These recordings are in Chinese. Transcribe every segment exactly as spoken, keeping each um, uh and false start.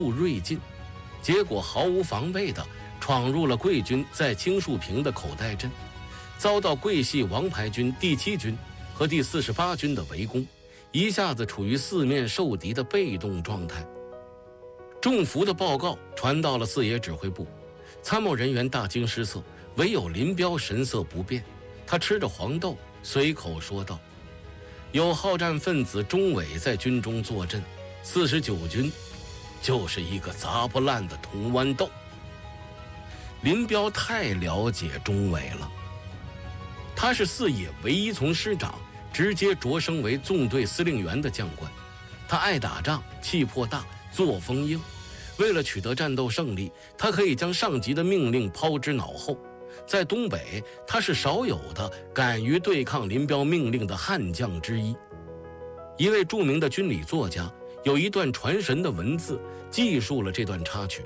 锐进，结果毫无防备地闯入了贵军在青树坪的口袋阵，遭到桂系王牌军第七军和第四十八军的围攻，一下子处于四面受敌的被动状态。中伏的报告传到了四野指挥部，参谋人员大惊失色，唯有林彪神色不变，他吃着黄豆，随口说道：“有好战分子钟伟在军中坐镇，四十九军就是一个砸不烂的铜豌豆。”林彪太了解钟伟了，他是四野唯一从师长直接擢升为纵队司令员的将官，他爱打仗，气魄大，作风硬。为了取得战斗胜利，他可以将上级的命令抛之脑后。在东北，他是少有的敢于对抗林彪命令的悍将之一。一位著名的军理作家有一段传神的文字记述了这段插曲。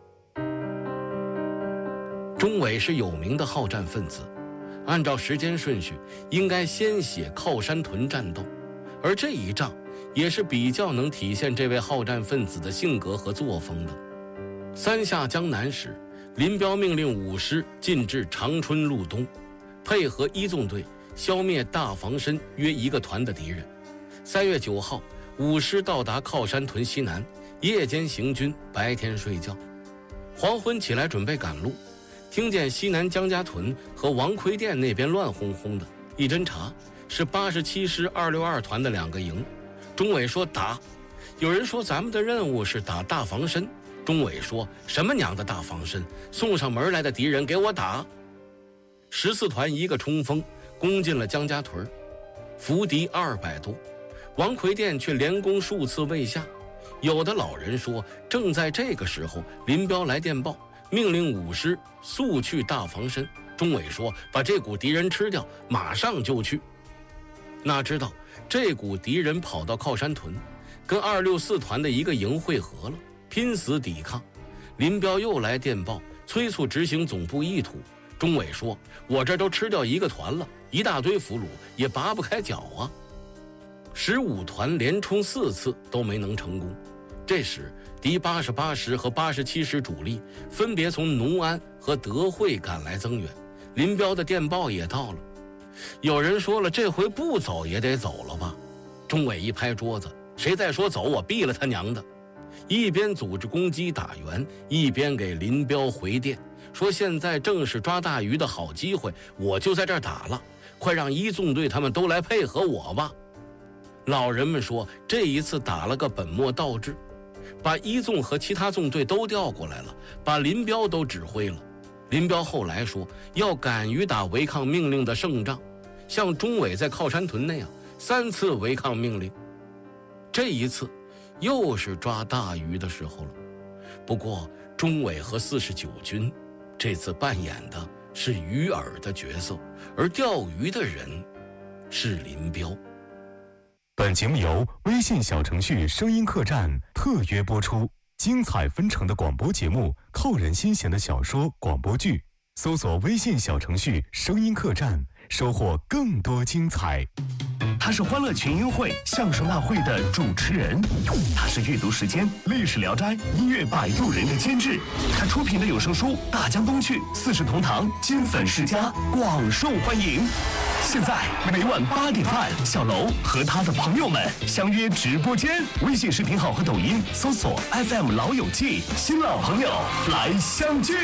钟伟是有名的好战分子，按照时间顺序，应该先写靠山屯战斗，而这一仗也是比较能体现这位好战分子的性格和作风的。三下江南时，林彪命令五师进至长春路东，配合一纵队消灭大房参约一个团的敌人。三月九号，五师到达靠山屯西南，夜间行军，白天睡觉。黄昏起来准备赶路，听见西南江家屯和王奎店那边乱哄哄的，一侦查是八十七师二六二团的两个营。钟伟说打，有人说咱们的任务是打大房参，钟伟说什么娘的大房参，送上门来的敌人给我打。十四团一个冲锋攻进了江家屯，伏敌二百多，王奎店却连攻数次未下。有的老人说，正在这个时候，林彪来电报，命令五师速去大房参。钟伟说把这股敌人吃掉，马上就去。哪知道这股敌人跑到靠山屯，跟二六四团的一个营会合了，拼死抵抗。林彪又来电报，催促执行总部意图。钟伟说我这都吃掉一个团了，一大堆俘虏也拔不开脚啊。十五团连冲四次都没能成功。这时敌八十八师和八十七师主力分别从农安和德惠赶来增援，林彪的电报也到了。有人说了，这回不走也得走了吧。钟伟一拍桌子，谁再说走我毙了他娘的。一边组织攻击打援，一边给林彪回电，说现在正是抓大鱼的好机会，我就在这儿打了，快让一纵队他们都来配合我吧。老人们说这一次打了个本末倒置，把一纵和其他纵队都调过来了，把林彪都指挥了。林彪后来说要敢于打违抗命令的胜仗，像钟伟在靠山屯那样三次违抗命令。这一次又是抓大鱼的时候了。不过钟伟和四十九军这次扮演的是鱼饵的角色，而钓鱼的人是林彪。 本节目由微信小程序声音客栈特约播出，精彩纷呈的广播节目，扣人心弦的小说广播剧，搜索微信小程序声音客栈，收获更多精彩。 他是欢乐群英会相声大会的主持人，他是阅读时间历史聊斋音乐摆渡人的监制，他出品的有声书《大江东去》四世同堂金粉世家广受欢迎。现在每晚八点半，小楼和他的朋友们相约直播间，微信视频号和抖音搜索 F M 老友记，新老朋友来相聚。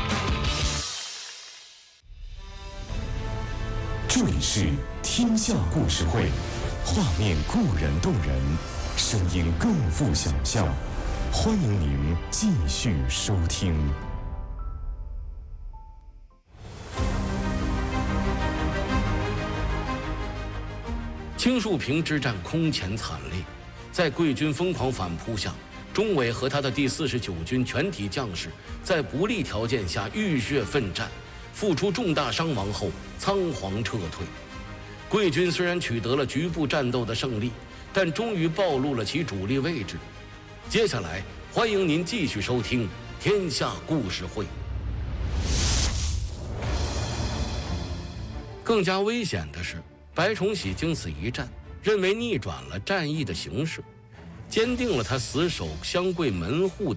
这里是天下故事会，画面固然动人，声音更富想象。欢迎您继续收听。 青树坪之战空前惨烈，在贵军疯狂反扑下，钟伟和他的第四十九军全体将士在不利条件下浴血奋战，付出重大伤亡后仓皇撤退。贵军虽然取得了局部战斗的胜利，但终于暴露了其主力位置。接下来欢迎您继续收听天下故事会。更加危险的是，白崇禧经此一战，认为逆转了战役的形势，坚定了他死守湘桂门户